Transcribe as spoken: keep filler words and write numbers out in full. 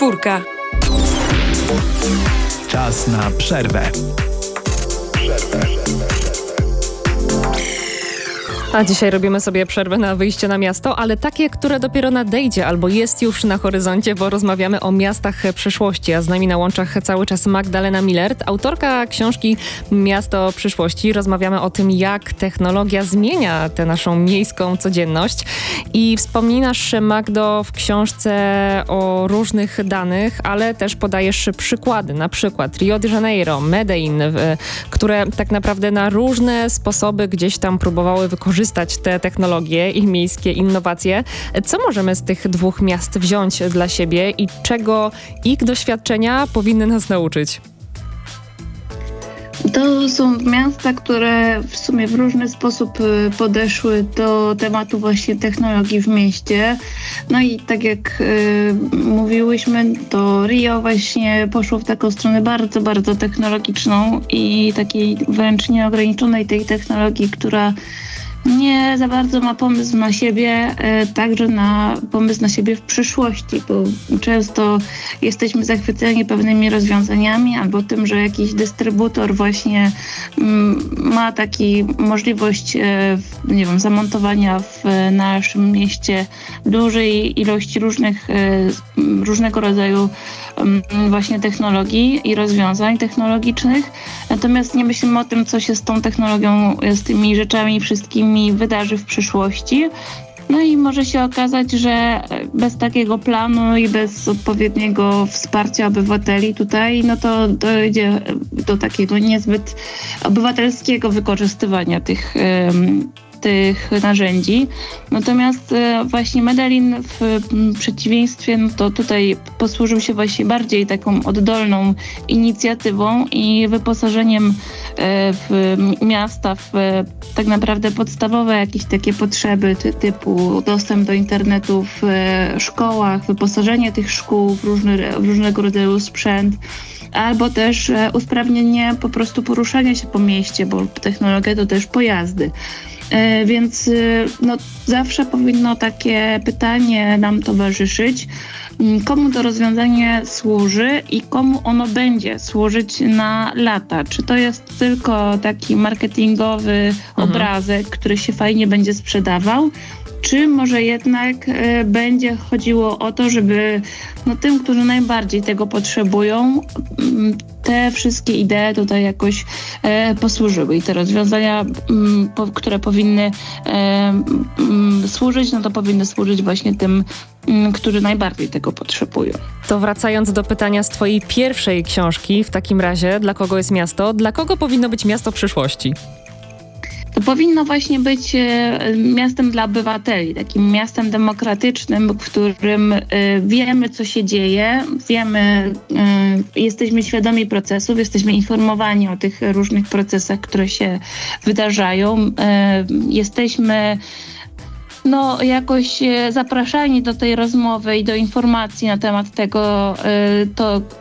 Czwórka. Czas na przerwę. A dzisiaj robimy sobie przerwę na wyjście na miasto, ale takie, które dopiero nadejdzie albo jest już na horyzoncie, bo rozmawiamy o miastach przyszłości, a z nami na łączach cały czas Magdalena Millert, autorka książki Miasto przyszłości. Rozmawiamy o tym, jak technologia zmienia tę naszą miejską codzienność. I wspominasz, Magdo, w książce o różnych danych, ale też podajesz przykłady, na przykład Rio de Janeiro, Medellin, które tak naprawdę na różne sposoby gdzieś tam próbowały wykorzystać te technologie i miejskie innowacje. Co możemy z tych dwóch miast wziąć dla siebie i czego ich doświadczenia powinny nas nauczyć? To są miasta, które w sumie w różny sposób podeszły do tematu właśnie technologii w mieście. No i tak jak y, mówiłyśmy, to Rio właśnie poszło w taką stronę bardzo, bardzo technologiczną i takiej wręcz nieograniczonej tej technologii, która nie za bardzo ma pomysł na siebie, także na pomysł na siebie w przyszłości, bo często jesteśmy zachwyceni pewnymi rozwiązaniami albo tym, że jakiś dystrybutor właśnie ma taką możliwość, nie wiem, zamontowania w naszym mieście dużej ilości różnych, różnego rodzaju właśnie technologii i rozwiązań technologicznych. Natomiast nie myślimy o tym, co się z tą technologią, z tymi rzeczami wszystkimi wydarzy w przyszłości. No i może się okazać, że bez takiego planu i bez odpowiedniego wsparcia obywateli tutaj, no to dojdzie do takiego niezbyt obywatelskiego wykorzystywania tych tych narzędzi. Natomiast właśnie Medellin w przeciwieństwie, no to tutaj posłużył się właśnie bardziej taką oddolną inicjatywą i wyposażeniem w miasta w tak naprawdę podstawowe jakieś takie potrzeby ty, typu dostęp do internetu w szkołach, wyposażenie tych szkół w, różny, w różnego rodzaju sprzęt, albo też usprawnienie po prostu poruszania się po mieście, bo technologia to też pojazdy. Więc no, zawsze powinno takie pytanie nam towarzyszyć, komu to rozwiązanie służy i komu ono będzie służyć na lata. Czy to jest tylko taki marketingowy mhm. obrazek, który się fajnie będzie sprzedawał, czy może jednak e, będzie chodziło o to, żeby no, tym, którzy najbardziej tego potrzebują, m, te wszystkie idee tutaj jakoś e, posłużyły. I te rozwiązania, m, po, które powinny e, m, służyć, no to powinny służyć właśnie tym, m, którzy najbardziej tego potrzebują. To wracając do pytania z twojej pierwszej książki, w takim razie, dla kogo jest miasto? Dla kogo powinno być miasto przyszłości? To powinno właśnie być miastem dla obywateli, takim miastem demokratycznym, w którym wiemy, co się dzieje, wiemy, jesteśmy świadomi procesów, jesteśmy informowani o tych różnych procesach, które się wydarzają. Jesteśmy no, jakoś zapraszani do tej rozmowy i do informacji na temat tego, to